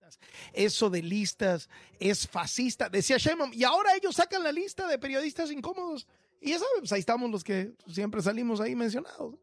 Eso de listas es fascista, decía Sheinbaum, y ahora ellos sacan la lista de periodistas incómodos. Y ya saben, pues ahí estamos los que siempre salimos ahí mencionados.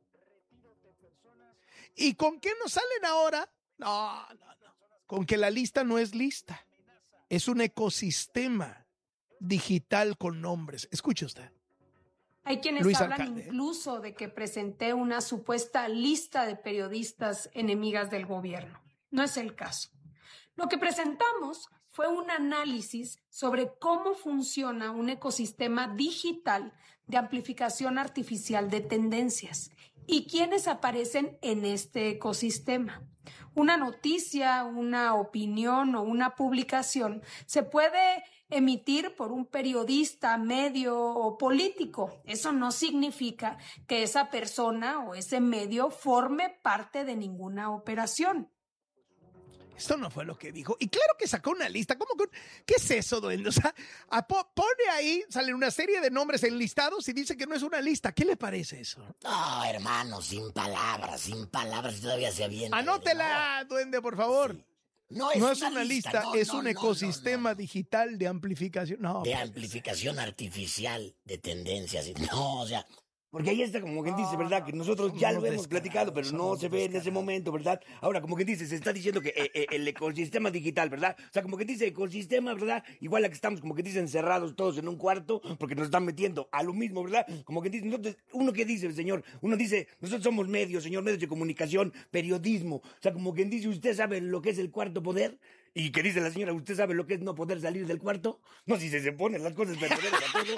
¿Y con qué nos salen ahora? No. Con que la lista no es lista. Es un ecosistema digital con nombres. Escuche usted. Hay quienes hablan incluso de que presenté una supuesta lista de periodistas enemigas del gobierno. No es el caso. Lo que presentamos fue un análisis sobre cómo funciona un ecosistema digital de amplificación artificial de tendencias y quiénes aparecen en este ecosistema. Una noticia, una opinión o una publicación se puede emitir por un periodista, medio o político. Eso no significa que esa persona o ese medio forme parte de ninguna operación. Esto no fue lo que dijo. Y claro que sacó una lista. ¿Cómo que? ¿Qué es eso, duende? O sea, pone ahí, salen una serie de nombres enlistados y dice que no es una lista. ¿Qué le parece eso? No, hermano, sin palabras, todavía se avienta. Anótela, duende, por favor. Sí. No es una lista, es un ecosistema digital de amplificación. De amplificación artificial de tendencias. No, o sea... Porque ahí está como quien dice, ¿verdad? Que nosotros ya lo hemos platicado, pero no se ve en ese momento, ¿verdad? Ahora, como quien dice, se está diciendo que el ecosistema digital, ¿verdad? O sea, como que dice ecosistema, ¿verdad? Igual a que estamos, como que dicen, encerrados todos en un cuarto, porque nos están metiendo a lo mismo, ¿verdad? Como que dice, nosotros, uno que dice, el señor, uno dice, nosotros somos medios, señor, medios de comunicación, periodismo. O sea, como quien dice, ¿usted sabe lo que es el cuarto poder? Y que dice la señora, ¿usted sabe lo que es no poder salir del cuarto? No, si se ponen las cosas perversas a todo.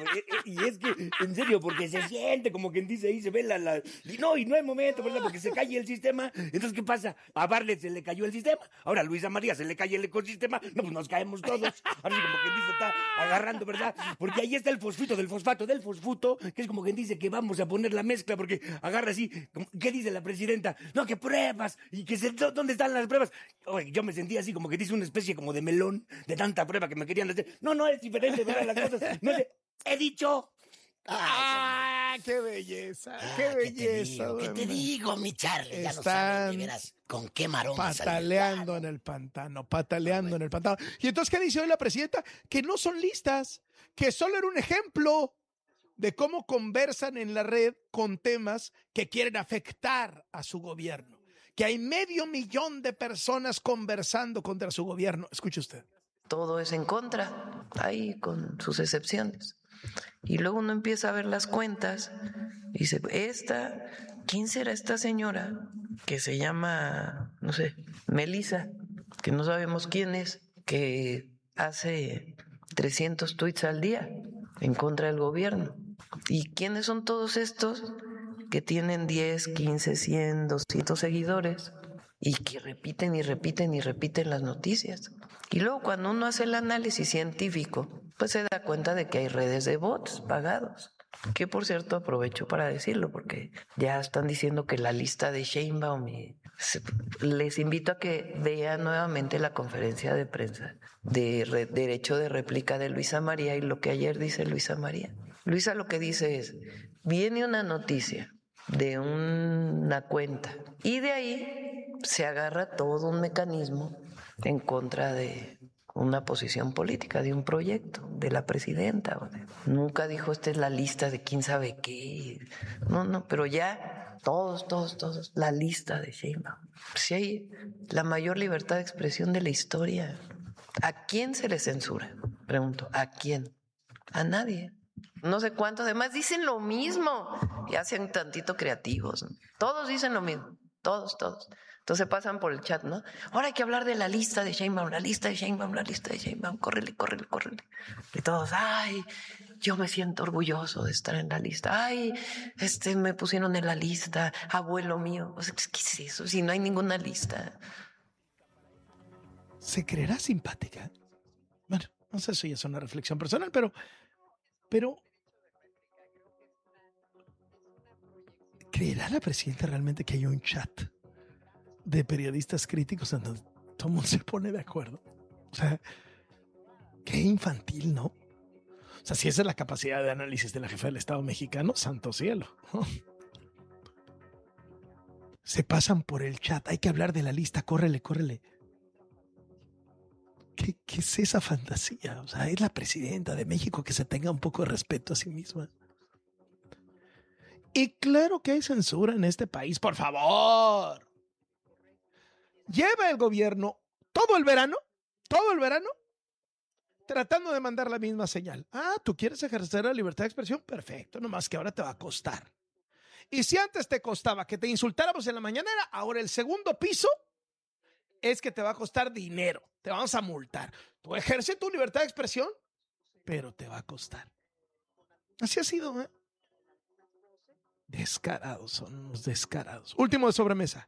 Y es que, en serio, porque se siente como quien dice ahí, se ve y no hay momento, ¿verdad? Porque se cae el sistema. Entonces, ¿qué pasa? A Barlet se le cayó el sistema. Ahora a Luisa María se le cae el ecosistema. No, pues nos caemos todos. Ahora sí, como quien dice, está agarrando, ¿verdad? Porque ahí está el fosfito del fosfato, que es como quien dice que vamos a poner la mezcla, porque agarra así. ¿Qué dice la presidenta? No, que pruebas. Y que ¿dónde están las pruebas? Oye, yo me sentí así como que dice una especie como de melón, de tanta prueba que me querían hacer. No es diferente, ¿verdad? Las cosas. No he dicho. ¡Qué belleza! ¡Qué belleza! ¿Qué te digo, mi Charlie? Ya no sabes, de veras, con qué maroma pataleando en el pantano. Y entonces, ¿qué dice hoy la presidenta? Que no son listas, que solo era un ejemplo de cómo conversan en la red con temas que quieren afectar a su gobierno. Que hay 500,000 de personas conversando contra su gobierno. Escuche usted. Todo es en contra, ahí con sus excepciones. Y luego uno empieza a ver las cuentas y dice, ¿quién será esta señora que se llama, no sé, Melissa, que no sabemos quién es, que hace 300 tweets al día en contra del gobierno? ¿Y quiénes son todos estos que tienen 10, 15, 100, 200 seguidores y que repiten las noticias? Y luego cuando uno hace el análisis científico, pues se da cuenta de que hay redes de bots pagados. Que por cierto aprovecho para decirlo porque ya están diciendo que la lista de Sheinbaum, les invito a que vean nuevamente la conferencia de prensa de derecho de réplica de Luisa María y lo que ayer dice Luisa María. Luisa lo que dice es, viene una noticia de una cuenta y de ahí se agarra todo un mecanismo en contra de una posición política, de un proyecto, de la presidenta. Nunca dijo, esta es la lista de quién sabe qué. No, pero ya todos, la lista de Sheinbaum. Si hay la mayor libertad de expresión de la historia. ¿A quién se le censura? Pregunto, ¿a quién? A nadie. No sé cuántos, además dicen lo mismo y hacen tantito creativos. Todos dicen lo mismo, todos. Entonces pasan por el chat, ¿no? Ahora hay que hablar de la lista de Sheinbaum, córrele. Y todos, yo me siento orgulloso de estar en la lista. Me pusieron en la lista, abuelo mío. O sea, ¿qué es eso? Si no hay ninguna lista. ¿Se creerá simpática? Bueno, no sé si es una reflexión personal, pero ¿creerá la presidenta realmente que hay un chat de periodistas críticos en donde todo el mundo se pone de acuerdo? O sea, qué infantil, ¿no? O sea, si esa es la capacidad de análisis de la jefa del Estado mexicano, santo cielo, ¿no? Se pasan por el chat, hay que hablar de la lista, córrele. ¿Qué es esa fantasía? O sea, es la presidenta de México, que se tenga un poco de respeto a sí misma. Y claro que hay censura en este país, por favor. Lleva el gobierno todo el verano, tratando de mandar la misma señal. ¿Tú quieres ejercer la libertad de expresión? Perfecto, nomás que ahora te va a costar. Y si antes te costaba que te insultáramos en la mañanera, ahora el segundo piso es que te va a costar dinero. Te vamos a multar. Tú ejerces tu libertad de expresión, pero te va a costar. Así ha sido, ¿eh? Descarados, son unos descarados. Último de sobremesa.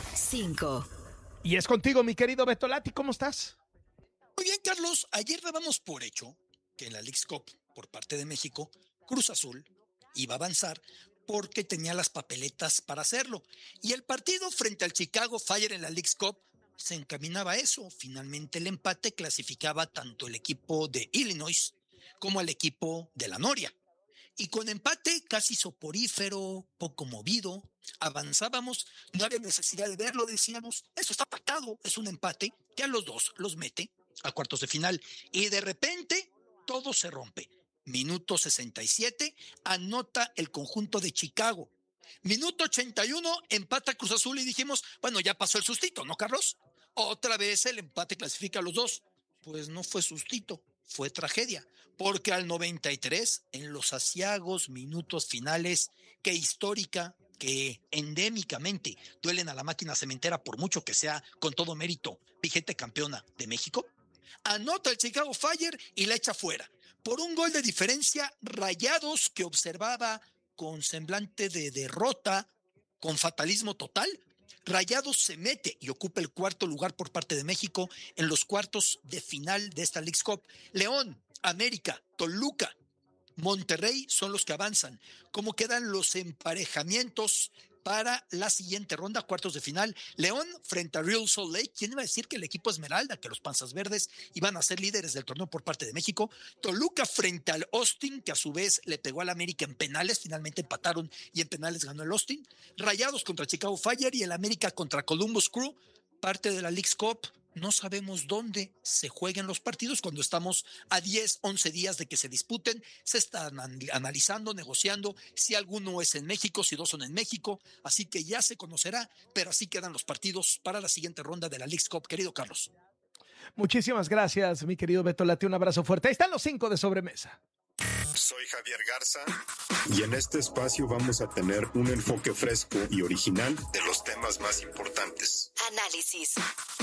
5. Y es contigo, mi querido Betolati, ¿cómo estás? Muy bien, Carlos. Ayer dábamos por hecho que en la Leagues Cup, por parte de México, Cruz Azul iba a avanzar porque tenía las papeletas para hacerlo. Y el partido frente al Chicago Fire en la Leagues Cup se encaminaba a eso. Finalmente el empate clasificaba tanto el equipo de Illinois como al equipo de la Noria. Y con empate casi soporífero, poco movido, avanzábamos, no había necesidad de verlo, decíamos, eso está pactado, es un empate que a los dos los mete a cuartos de final. Y de repente todo se rompe. Minuto 67, anota el conjunto de Chicago. Minuto 81, empata Cruz Azul y dijimos, bueno, ya pasó el sustito, ¿no, Carlos? Otra vez el empate clasifica a los dos. Pues no fue sustito, fue tragedia, porque al 93, en los aciagos minutos finales, que histórica, que endémicamente duelen a la máquina cementera, por mucho que sea con todo mérito vigente campeona de México, anota el Chicago Fire y la echa fuera. Por un gol de diferencia, Rayados, que observaba con semblante de derrota, con fatalismo total, Rayados se mete y ocupa el cuarto lugar por parte de México en los cuartos de final de esta Leagues Cup. León, América, Toluca, Monterrey son los que avanzan. ¿Cómo quedan los emparejamientos para la siguiente ronda, cuartos de final? León frente a Real Salt Lake. ¿Quién iba a decir que el equipo Esmeralda, que los Panzas Verdes iban a ser líderes del torneo por parte de México? Toluca frente al Austin, que a su vez le pegó al América en penales. Finalmente empataron y en penales ganó el Austin. Rayados contra Chicago Fire y el América contra Columbus Crew. Parte de la Leagues Cup. No sabemos dónde se jueguen los partidos cuando estamos a 10, 11 días de que se disputen. Se están analizando, negociando si alguno es en México, si dos son en México. Así que ya se conocerá, pero así quedan los partidos para la siguiente ronda de la Leagues Cup, querido Carlos. Muchísimas gracias, mi querido Betolati. Un abrazo fuerte. Ahí están los 5 de sobremesa. Soy Javier Garza y en este espacio vamos a tener un enfoque fresco y original de los temas más importantes. Análisis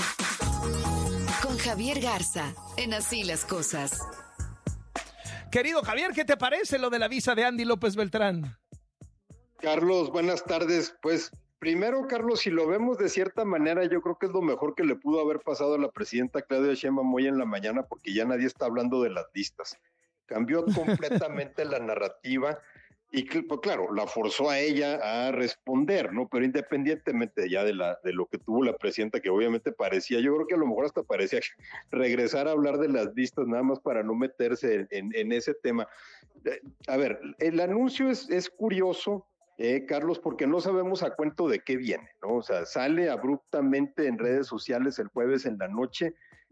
con Javier Garza en Así las Cosas. Querido Javier, ¿qué te parece lo de la visa de Andy López Beltrán? Carlos, buenas tardes. Pues primero, Carlos, si lo vemos de cierta manera, yo creo que es lo mejor que le pudo haber pasado a la presidenta Claudia Sheinbaum hoy en la mañana, porque ya nadie está hablando de las listas. Cambió completamente la narrativa y, pues claro, la forzó a ella a responder, ¿no? Pero independientemente ya de lo que tuvo la presidenta, que obviamente parecía, yo creo que a lo mejor hasta parecía regresar a hablar de las listas nada más para no meterse en ese tema. A ver, el anuncio es curioso, Carlos, porque no sabemos a cuento de qué viene, ¿no? O sea, sale abruptamente en redes sociales el jueves en la noche.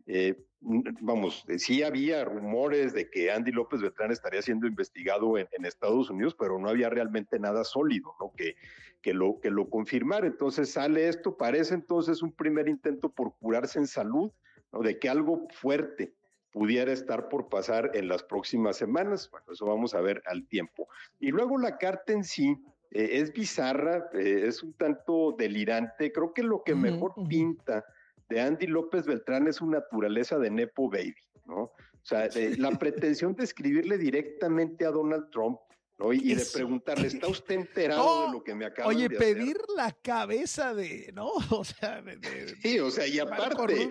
Sí había rumores de que Andy López Beltrán estaría siendo investigado en Estados Unidos, pero no había realmente nada sólido, ¿no? que lo confirmara. Entonces sale esto, parece entonces un primer intento por curarse en salud, ¿no? De que algo fuerte pudiera estar por pasar en las próximas semanas. Bueno, eso vamos a ver al tiempo. Y luego la carta en sí es bizarra, es un tanto delirante. Creo que lo que mejor pinta de Andy López Beltrán es su naturaleza de nepo baby, ¿no? O sea, la pretensión de escribirle directamente a Donald Trump, ¿no? Y de preguntarle, ¿está usted enterado de lo que me acaban de hacer? Oye, pedir la cabeza de, ¿no? O sea, sí, o sea, y aparte,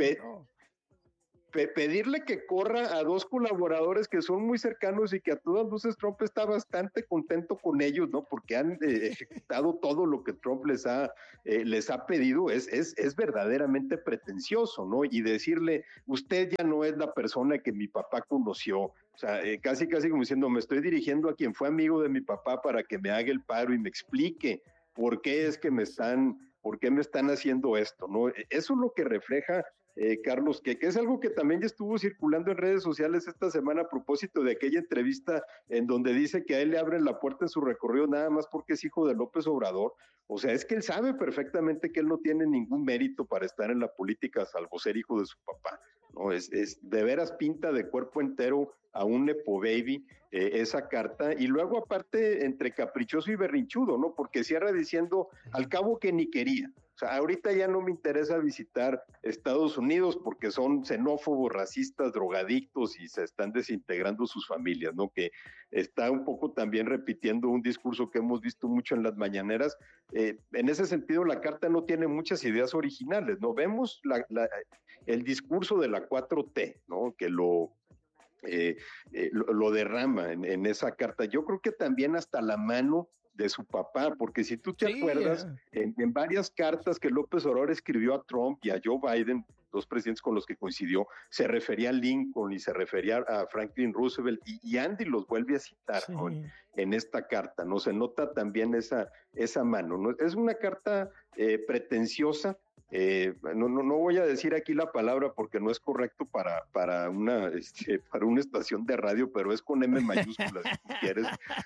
pedirle que corra a dos colaboradores que son muy cercanos y que a todas luces Trump está bastante contento con ellos, ¿no? Porque han ejecutado todo lo que Trump les ha pedido, es verdaderamente pretencioso, ¿no? Y decirle, usted ya no es la persona que mi papá conoció, o sea, casi como diciendo, me estoy dirigiendo a quien fue amigo de mi papá para que me haga el paro y me explique por qué es que me están ¿por qué me están haciendo esto? ¿No? Eso es lo que refleja, Carlos, que es algo que también ya estuvo circulando en redes sociales esta semana a propósito de aquella entrevista en donde dice que a él le abren la puerta en su recorrido nada más porque es hijo de López Obrador. O sea, es que él sabe perfectamente que él no tiene ningún mérito para estar en la política, salvo ser hijo de su papá, ¿no? Es de veras pinta de cuerpo entero a un nepo baby esa carta, y luego aparte entre caprichoso y berrinchudo, ¿no? Porque cierra diciendo, al cabo que ni quería. O sea, ahorita ya no me interesa visitar Estados Unidos porque son xenófobos, racistas, drogadictos y se están desintegrando sus familias, ¿no? Que está un poco también repitiendo un discurso que hemos visto mucho en las mañaneras. En ese sentido, la carta no tiene muchas ideas originales, ¿no? Vemos el discurso de la 4T, ¿no? Que lo derrama en esa carta. Yo creo que también hasta la mano de su papá, porque si tú te acuerdas, en varias cartas que López Obrador escribió a Trump y a Joe Biden, dos presidentes con los que coincidió, se refería a Lincoln y se refería a Franklin Roosevelt, y Andy los vuelve a citar, ¿no? en esta carta, ¿no? Se nota también esa mano, ¿no? Es una carta pretenciosa. No voy a decir aquí la palabra porque no es correcto para una estación de radio, pero es con M mayúscula si tú quieres,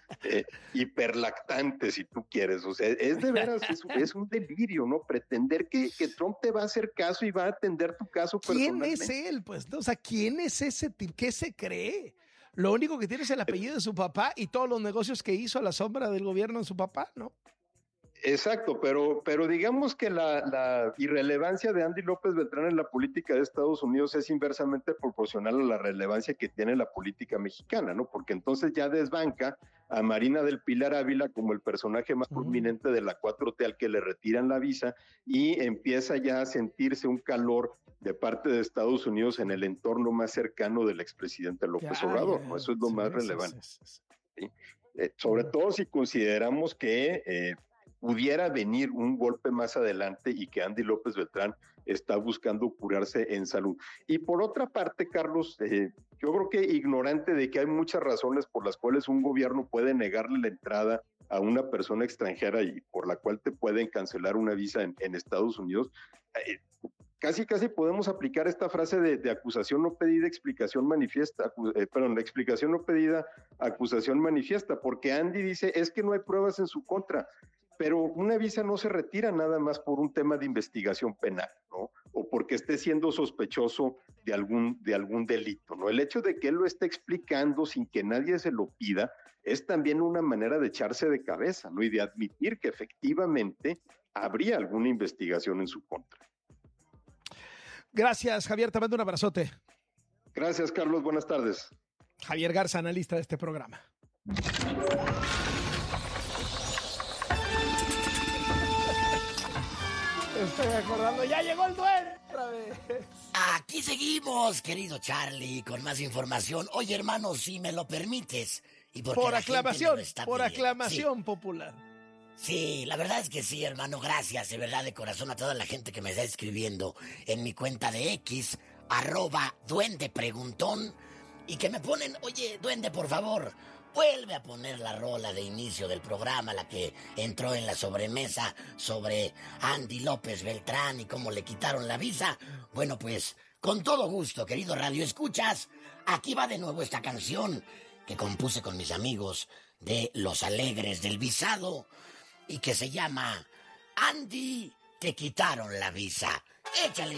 hiperlactante si tú quieres. O sea, es de veras, es un delirio, ¿no? Pretender que Trump te va a hacer caso y va a atender tu caso personalmente. ¿Quién es él? Pues, o sea, ¿quién es ese tipo? ¿Qué se cree? Lo único que tiene es el apellido de su papá y todos los negocios que hizo a la sombra del gobierno de su papá, ¿no? Exacto, pero digamos que la irrelevancia de Andy López Beltrán en la política de Estados Unidos es inversamente proporcional a la relevancia que tiene la política mexicana, ¿no? Porque entonces ya desbanca a Marina del Pilar Ávila como el personaje más prominente de la 4T al que le retiran la visa, y empieza ya a sentirse un calor de parte de Estados Unidos en el entorno más cercano del expresidente López Obrador, ¿no? Eso es lo más relevante. ¿Sí? Sobre todo si consideramos que pudiera venir un golpe más adelante y que Andy López Beltrán está buscando curarse en salud. Y por otra parte, Carlos, yo creo que ignorante de que hay muchas razones por las cuales un gobierno puede negarle la entrada a una persona extranjera y por la cual te pueden cancelar una visa en Estados Unidos, casi podemos aplicar esta frase de acusación no pedida, explicación manifiesta, la explicación no pedida, acusación manifiesta, porque Andy dice, es que no hay pruebas en su contra. Pero una visa no se retira nada más por un tema de investigación penal, ¿no? O porque esté siendo sospechoso de algún delito, ¿no? El hecho de que él lo esté explicando sin que nadie se lo pida es también una manera de echarse de cabeza, ¿no? Y de admitir que efectivamente habría alguna investigación en su contra. Gracias, Javier, te mando un abrazote. Gracias, Carlos, buenas tardes. Javier Garza, analista de este programa. Estoy acordando, ya llegó el duende otra vez. Aquí seguimos, querido Charlie, con más información. Oye, hermano, si me lo permites. Y por aclamación popular. Sí, la verdad es que sí, hermano. Gracias, de verdad, de corazón, a toda la gente que me está escribiendo en mi cuenta de X, @duendepreguntón, y que me ponen, oye, duende, por favor, vuelve a poner la rola de inicio del programa, la que entró en la sobremesa sobre Andy López Beltrán y cómo le quitaron la visa. Bueno, pues, con todo gusto, querido Radio Escuchas, aquí va de nuevo esta canción que compuse con mis amigos de Los Alegres del Visado y que se llama Andy, te quitaron la visa. Échale.